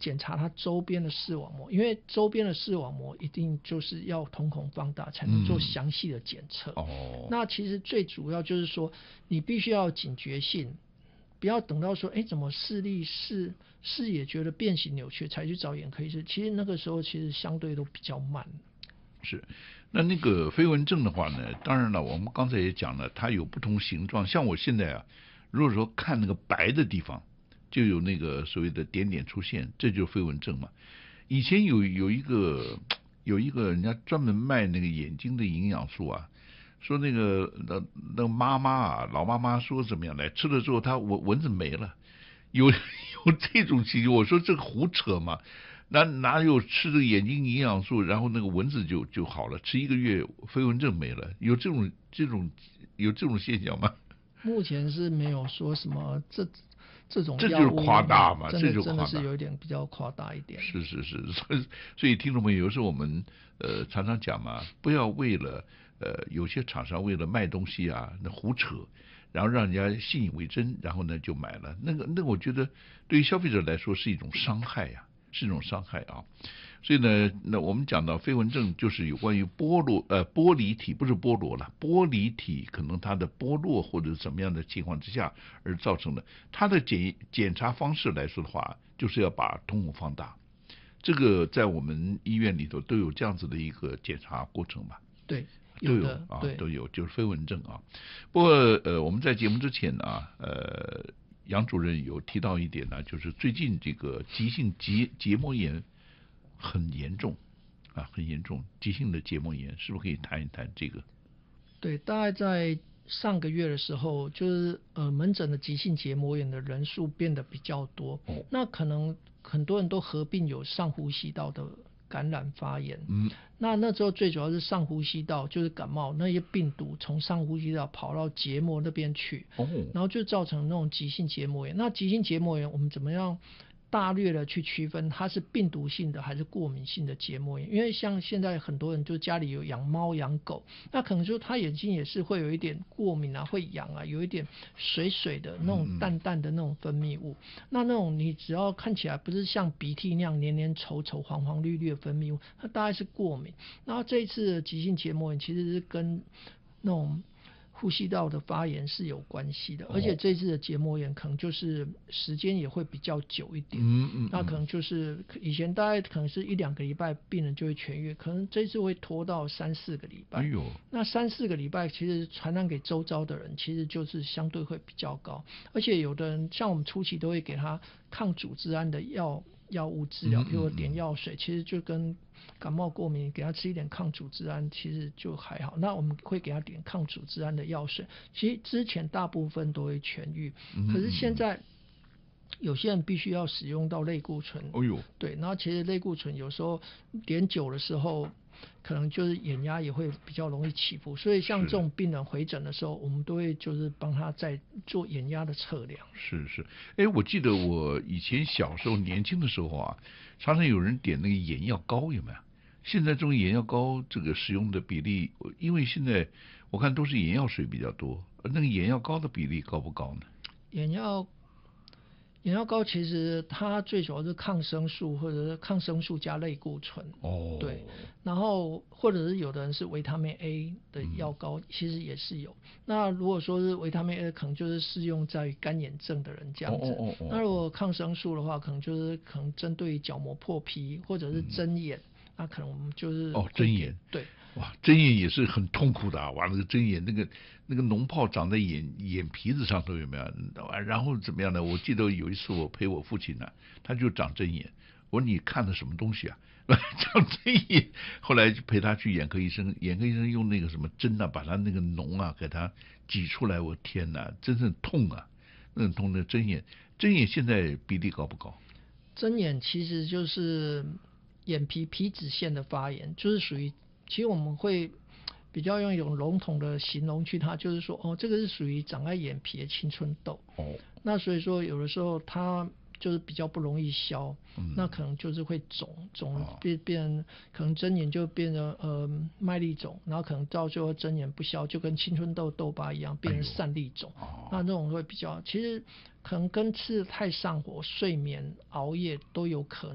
检查它周边的视网膜，因为周边的视网膜一定就是要瞳孔放大才能做详细的检测。那其实最主要就是说，你必须要有警觉性，不要等到说，怎么视野觉得变形扭曲才去找眼科医师。其实那个时候其实相对都比较慢。 是，那个飞蚊症的话呢，当然了，我们刚才也讲了，它有不同形状。像我现在啊，如果说看那个白的地方，就有那个所谓的点点出现，这就是飞蚊症嘛。以前有一个人家专门卖那个眼睛的营养素啊，说那个妈妈啊，老妈妈说怎么样来吃了之后，它蚊子没了，有这种情形。我说这个胡扯嘛。哪有吃这个眼睛营养素，然后那个蚊子就好了，吃1个月飞蚊症没了？有这种现象吗？ 目前是没有说什么这种这就是药物夸大嘛，这就真的是有一点比较夸大一点。 是，所以听众朋友，有时候我们常常讲嘛，不要为了有些厂商为了卖东西啊，那胡扯，然后让人家信以为真，然后呢就买了。那我觉得对于消费者来说是一种伤害呀，是一种伤害啊。所以呢，那我们讲到飞蚊症，就是有关于玻璃体，不是菠萝了，玻璃体可能它的剥落或者怎么样的情况之下而造成的。它的检查方式来说的话，就是要把瞳孔放大，这个在我们医院里头都有这样子的一个检查过程吧？ 对， 都有啊，都有，就是飞蚊症啊。不过我们在节目之前啊，杨主任有提到一点呢，就是最近这个急性结膜炎很严重啊，很严重，急性的结膜炎，是不是可以谈一谈这个？ 对，大概在上个月的时候，就是门诊的急性结膜炎的人数变得比较多。那可能很多人都合并有上呼吸道的感染发炎。那时候最主要是上呼吸道，就是感冒那些病毒从上呼吸道跑到结膜那边去，然后就造成那种急性结膜炎。那急性结膜炎我们怎么样大略的去区分它是病毒性的还是过敏性的结膜炎？因为像现在很多人就家里有养猫养狗，那可能就他眼睛也是会有一点过敏啊，会痒啊，有一点水水的那种淡淡的那种分泌物。那种你只要看起来不是像鼻涕那样黏黏稠稠黄黄绿绿的分泌物，它大概是过敏。然后这一次的急性结膜炎其实是跟那种呼吸道的发炎是有关系的，而且这次的结膜炎可能就是时间也会比较久一点。那可能就是以前大概可能是1-2个礼拜病人就会痊愈，可能这次会拖到3-4个礼拜。那3-4个礼拜其实传染给周遭的人其实就是相对会比较高，而且有的人像我们初期都会给他抗组织胺的药物治疗，比如点药水，其实就跟感冒过敏给他吃一点抗组织胺其实就还好。那我们会给他点抗组织胺的药水，其实之前大部分都会痊愈。可是现在有些人必须要使用到类固醇。对，然后其实类固醇有时候点久的时候可能就是眼压也会比较容易起伏，所以像这种病人回诊的时候，我们都会就是帮他再做眼压的测量。 是，我记得我以前小时候年轻的时候啊，常常有人点那个眼药膏，有没有？现在这种眼药膏这个使用的比例，因为现在我看都是眼药水比较多，那个眼药膏的比例高不高呢？ 眼药膏其实它最主要是抗生素或者是抗生素加类固醇。对，然后或者是有的人是维他命 A 的药膏，其实也是有。那如果说是维他命 A 可能就是适用在干眼症的人这样子。那如果抗生素的话，可能针对角膜破皮或者是针眼，那可能我们就是针眼。 对。 哇，针眼也是很痛苦的啊！哇，那个针眼，那个脓泡长在眼皮子上头，有没有？然后怎么样呢？我记得有一次我陪我父亲呢，他就长针眼。我说你看的什么东西啊？长针眼。后来就陪他去眼科医生用那个什么针啊，把他那个脓啊给他挤出来。我天哪，真是痛啊！那很痛的针眼现在比例高不高？ 针眼其实就是眼皮脂腺的发炎，就是属于。其实我们会比较用一种笼统的形容去它，就是说这个是属于长在眼皮的青春痘。那所以说有的时候它就是比较不容易消，那可能就是会肿变可能针眼就变成麦粒肿，然后可能到最后针眼不消，就跟青春痘痘疤一样变成散粒肿。那种会比较，其实可能跟吃太上火、睡眠、熬夜都有可能。